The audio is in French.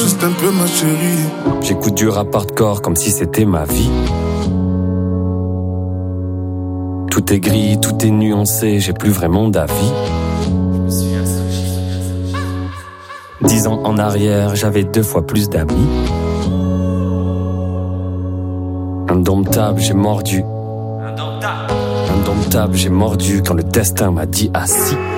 juste un peu ma chérie. J'écoute du rap hardcore comme si c'était ma vie. Tout est gris, tout est nuancé, j'ai plus vraiment d'avis. 10 ans en arrière, j'avais 2 fois plus d'amis. Indomptable, j'ai mordu. Indomptable, j'ai mordu quand le destin m'a dit assis.